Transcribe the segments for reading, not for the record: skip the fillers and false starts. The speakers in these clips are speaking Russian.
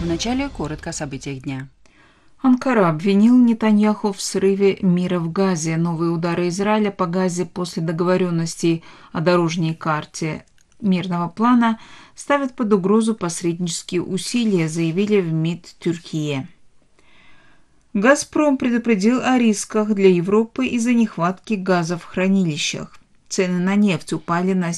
вначале коротко о событиях дня. Анкара обвинил Нетаньяху в срыве мира в Газе. Новые удары Израиля по Газе после договоренностей о дорожной карте мирного плана ставят под угрозу посреднические усилия, заявили в МИД Турции. «Газпром» предупредил о рисках для Европы из-за нехватки газа в хранилищах. Цены на нефть упали на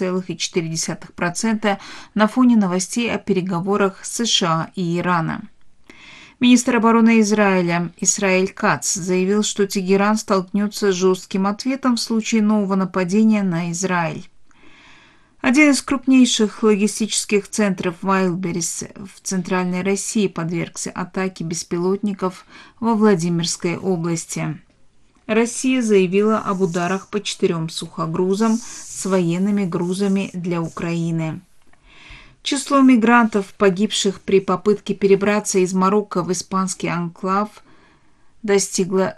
7,4% на фоне новостей о переговорах США и Ирана. Министр обороны Израиля Исраэль Кац заявил, что Тегеран столкнется с жестким ответом в случае нового нападения на Израиль. Один из крупнейших логистических центров Вайлдберрис в Центральной России подвергся атаке беспилотников во Владимирской области. Россия заявила об ударах по 4 сухогрузам с военными грузами для Украины. Число мигрантов, погибших при попытке перебраться из Марокко в испанский анклав, достигло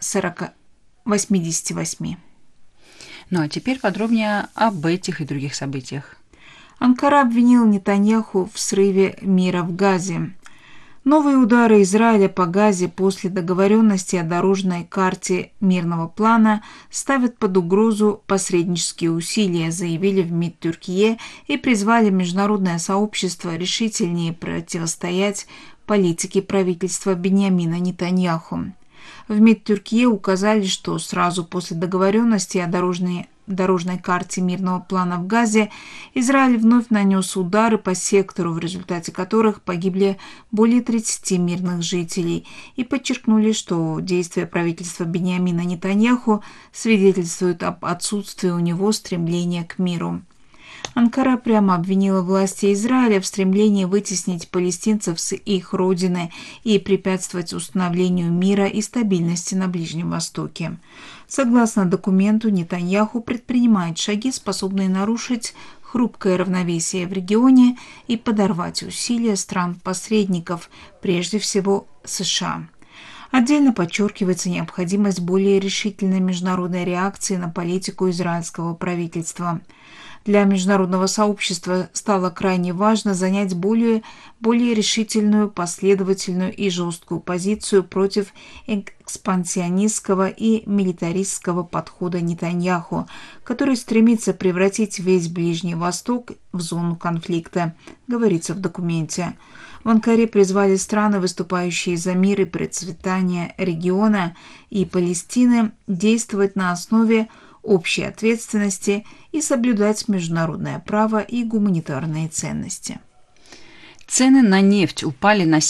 88. Ну а теперь подробнее об этих и других событиях. Анкара обвинил Нетаньяху в срыве мира в Газе. Новые удары Израиля по Газе после договоренности о дорожной карте мирного плана ставят под угрозу посреднические усилия, заявили в МИД Турции и призвали международное сообщество решительнее противостоять политике правительства Биньямина Нетаньяху. В МИД Турции указали, что сразу после договоренности о дорожной карте мирного плана в Газе Израиль вновь нанес удары по сектору, в результате которых погибли более 30 мирных жителей, и подчеркнули, что действия правительства Биньямина Нетаньяху свидетельствуют об отсутствии у него стремления к миру. Анкара прямо обвинила власти Израиля в стремлении вытеснить палестинцев с их родины и препятствовать установлению мира и стабильности на Ближнем Востоке. Согласно документу, Нетаньяху предпринимает шаги, способные нарушить хрупкое равновесие в регионе и подорвать усилия стран-посредников, прежде всего США. Отдельно подчеркивается необходимость более решительной международной реакции на политику израильского правительства. Для международного сообщества стало крайне важно занять более решительную, последовательную и жесткую позицию против экспансионистского и милитаристского подхода Нетаньяху, который стремится превратить весь Ближний Восток в зону конфликта, говорится в документе. В Анкаре призвали страны, выступающие за мир и процветание региона и Палестины, действовать на основе общей ответственности и соблюдать международное право и гуманитарные ценности. Цены на нефть упали на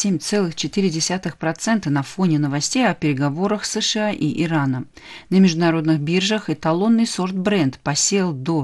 7,4% на фоне новостей о переговорах США и Ирана. На международных биржах эталонный сорт Brent посел до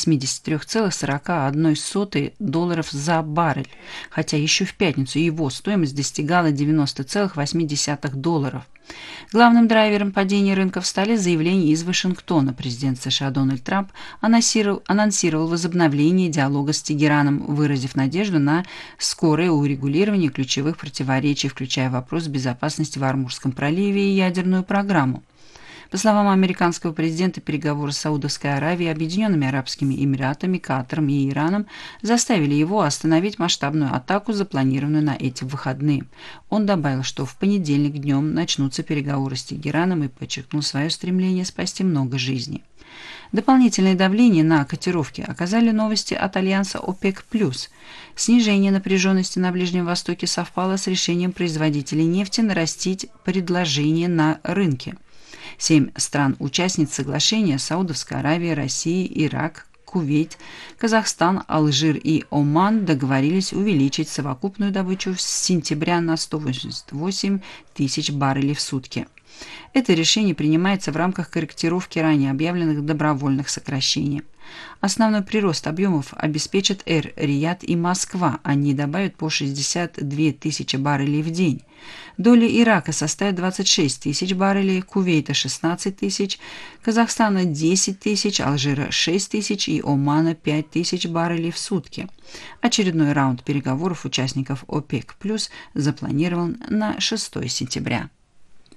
83,41 долларов за баррель, хотя еще в пятницу его стоимость достигала 90,8 долларов. Главным драйвером падения рынков стали заявления из Вашингтона. Президент США Дональд Трамп анонсировал возобновление диалога с Тегераном, выразив надежду на скорое урегулирование ключевых противоречий, включая вопрос безопасности в Ормузском проливе и ядерную программу. По словам американского президента, переговоры с Саудовской Аравией, Объединенными Арабскими Эмиратами, Катаром и Ираном заставили его остановить масштабную атаку, запланированную на эти выходные. Он добавил, что в понедельник днем начнутся переговоры с Тегераном, и подчеркнул свое стремление спасти много жизней. Дополнительное давление на котировки оказали новости от альянса ОПЕК+. Снижение напряженности на Ближнем Востоке совпало с решением производителей нефти нарастить предложение на рынке. 7 стран-участниц соглашения – Саудовская Аравия, Россия, Ирак, Кувейт, Казахстан, Алжир и Оман – договорились увеличить совокупную добычу с сентября на 188 тысяч баррелей в сутки. Это решение принимается в рамках корректировки ранее объявленных добровольных сокращений. Основной прирост объемов обеспечат Эр-Рияд и Москва. Они добавят по 62 тысячи баррелей в день. Доля Ирака составит 26 тысяч баррелей, Кувейта – 16 тысяч, Казахстана – 10 тысяч, Алжира – 6 тысяч и Омана – 5 тысяч баррелей в сутки. Очередной раунд переговоров участников ОПЕК+ запланирован на 6 сентября.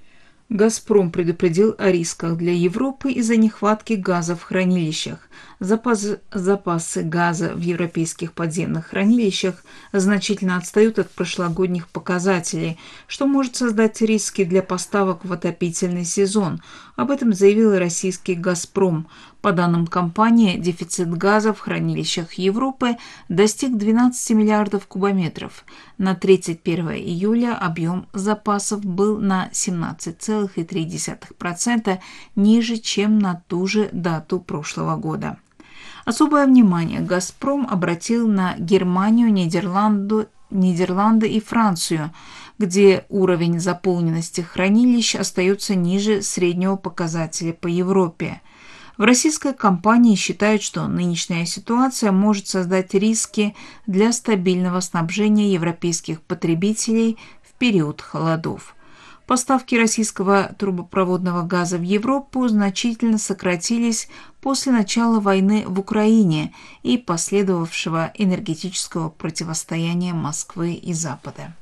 «Газпром» предупредил о рисках для Европы из-за нехватки газа в хранилищах. Запасы газа в европейских подземных хранилищах значительно отстают от прошлогодних показателей, что может создать риски для поставок в отопительный сезон. Об этом заявил и российский «Газпром». По данным компании, дефицит газа в хранилищах Европы достиг 12 миллиардов кубометров. На 31 июля объем запасов был на 17,3% ниже, чем на ту же дату прошлого года. Особое внимание «Газпром» обратил на Германию, Нидерланды и Францию, где уровень заполненности хранилищ остается ниже среднего показателя по Европе. В российской компании считают, что нынешняя ситуация может создать риски для стабильного снабжения европейских потребителей в период холодов. Поставки российского трубопроводного газа в Европу значительно сократились после начала войны в Украине и последовавшего энергетического противостояния Москвы и Запада.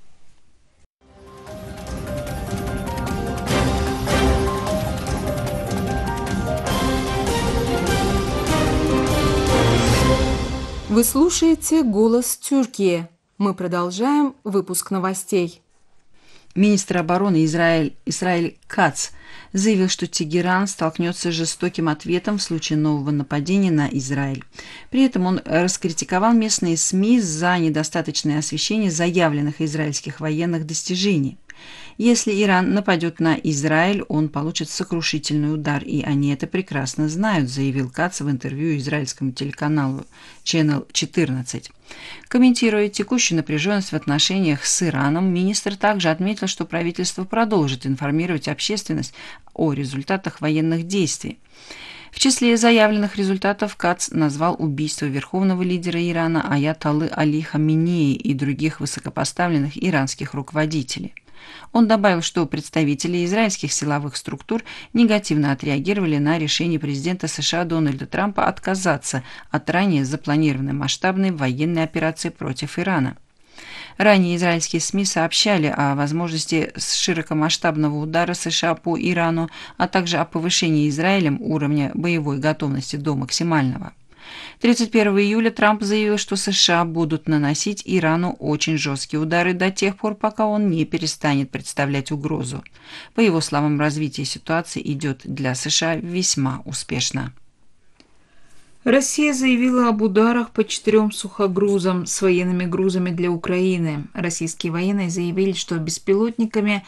Вы слушаете «Голос Тюркии». Мы продолжаем выпуск новостей. Министр обороны Исраиль Кац заявил, что Тегеран столкнется с жестоким ответом в случае нового нападения на Израиль. При этом он раскритиковал местные СМИ за недостаточное освещение заявленных израильских военных достижений. Если Иран нападет на Израиль, он получит сокрушительный удар, и они это прекрасно знают, заявил Кац в интервью израильскому телеканалу Channel 14. Комментируя текущую напряженность в отношениях с Ираном, министр также отметил, что правительство продолжит информировать общественность о результатах военных действий. В числе заявленных результатов Кац назвал убийство верховного лидера Ирана Аятоллы Али Хаменеи и других высокопоставленных иранских руководителей. Он добавил, что представители израильских силовых структур негативно отреагировали на решение президента США Дональда Трампа отказаться от ранее запланированной масштабной военной операции против Ирана. Ранее израильские СМИ сообщали о возможности широкомасштабного удара США по Ирану, а также о повышении Израилем уровня боевой готовности до максимального. 31 июля Трамп заявил, что США будут наносить Ирану очень жесткие удары до тех пор, пока он не перестанет представлять угрозу. По его словам, развитие ситуации идет для США весьма успешно. Россия заявила об ударах по 4 сухогрузам с военными грузами для Украины. Российские военные заявили, что беспилотниками